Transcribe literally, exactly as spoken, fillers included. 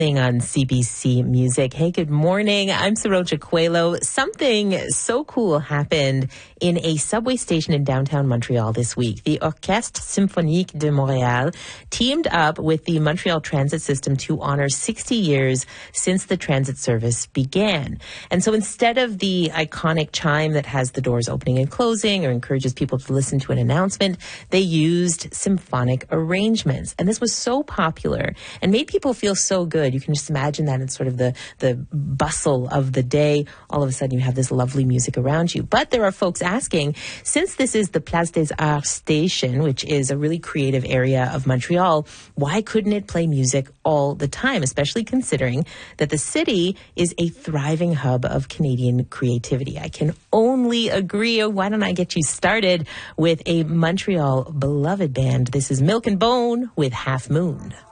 On C B C Music. Hey, good morning. I'm Saroja Coelho. Something so cool happened in a subway station in downtown Montreal this week. The Orchestre Symphonique de Montréal teamed up with the Montreal Transit System to honor sixty years since the transit service began. And so instead of the iconic chime that has the doors opening and closing or encourages people to listen to an announcement, they used symphonic arrangements. And this was so popular and made people feel so good. You can just imagine that in sort of the, the bustle of the day. All of a sudden you have this lovely music around you. But there are folks asking, since this is the Place des Arts station, which is a really creative area of Montreal, why couldn't it play music all the time, especially considering that the city is a thriving hub of Canadian creativity? I can only agree. Why don't I get you started with a Montreal beloved band? This is Milk and Bone with Half Moon.